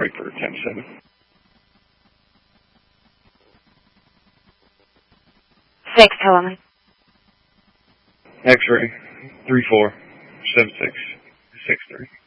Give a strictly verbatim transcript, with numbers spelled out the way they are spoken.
break for ten seven. Six, Helen. X-ray, three four, seven six, six three.